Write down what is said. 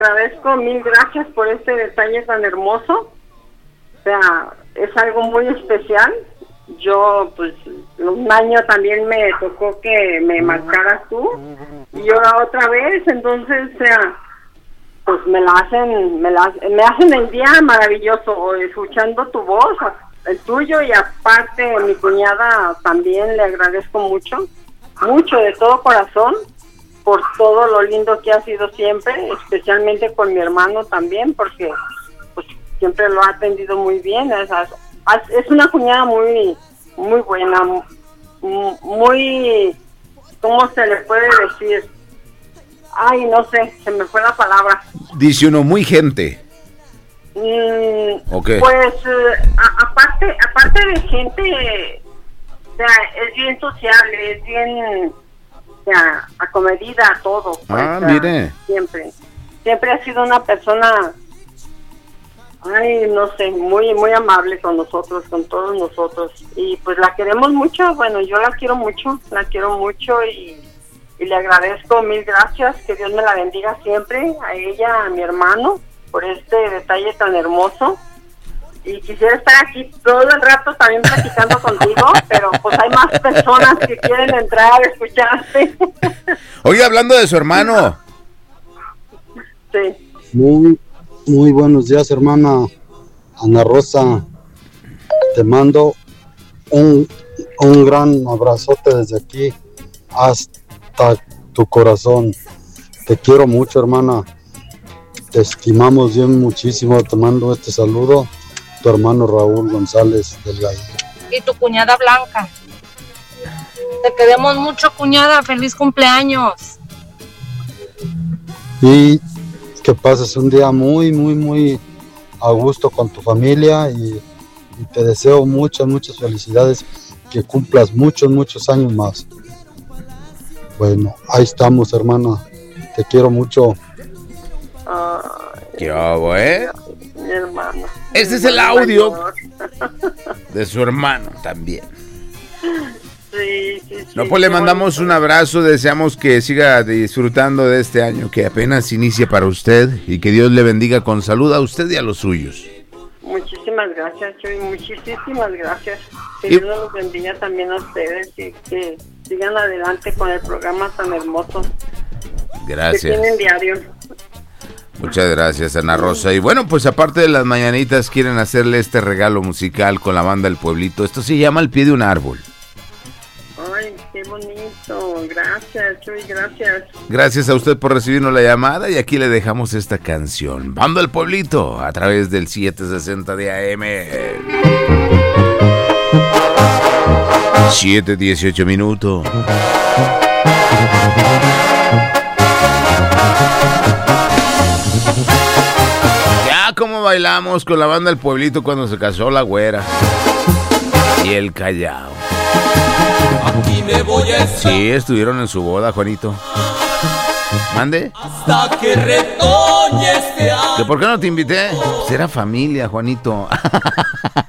agradezco, mil gracias por este detalle tan hermoso. O sea, es algo muy especial. Yo, pues, un año también me tocó que me marcaras tú, y ahora otra vez, entonces, o sea, pues me hacen el día maravilloso, escuchando tu voz, el tuyo, y aparte mi cuñada también le agradezco mucho, de todo corazón, por todo lo lindo que ha sido siempre, especialmente con mi hermano también, porque pues siempre lo ha atendido muy bien. Es una cuñada muy buena, muy, ¿cómo se le puede decir? Ay, no sé, se me fue la palabra. Dice uno, muy gente. Okay. Pues aparte de gente, o sea, es bien sociable, es bien, o sea, acomedida a todo. Pues, mire. Siempre ha sido una persona, ay, no sé, muy amable con nosotros, con todos nosotros. Y pues la queremos mucho, bueno, yo la quiero mucho y le agradezco, mil gracias, que Dios me la bendiga siempre, a ella, a mi hermano, por este detalle tan hermoso. Y quisiera estar aquí todo el rato también platicando contigo, pero pues hay más personas que quieren entrar a escucharte. Oye, hablando de su hermano. Sí. Muy buenos días, hermana Ana Rosa. Te mando un gran abrazote desde aquí hasta tu corazón. Te quiero mucho, hermana. Te estimamos bien muchísimo. Te mando este saludo, tu hermano Raúl González Delgado. Y tu cuñada Blanca. Te queremos mucho, cuñada. Feliz cumpleaños. Y que pases un día muy a gusto con tu familia y te deseo muchas felicidades, que cumplas muchos años más. Bueno, ahí estamos, hermana. Te quiero mucho. ¿Qué hago, Mi hermano. Este es el audio de su hermano también. Sí. No, pues le mandamos un abrazo, deseamos que siga disfrutando de este año que apenas inicia para usted y que Dios le bendiga con salud a usted y a los suyos. Muchísimas gracias, Chuy, muchísimas gracias. Que Dios los bendiga también a ustedes y que sigan adelante con el programa tan hermoso. Gracias. Que tienen diario. Muchas gracias, Ana Rosa. Y bueno, pues aparte de las mañanitas, quieren hacerle este regalo musical con la banda El Pueblito. Esto se llama Al Pie de un Árbol. Ay, qué bonito. Gracias, Chuy, gracias. Gracias a usted por recibirnos la llamada y aquí le dejamos esta canción. Banda El Pueblito a través del 760 de AM. 7:18 minutos. Ya como bailamos con la banda El Pueblito cuando se casó la güera y el Callao. Aquí me voy a estar. Sí, estuvieron en su boda, Juanito. ¿Mande? Hasta que retoñe este año. ¿Que por qué no te invité? Pues era familia, Juanito.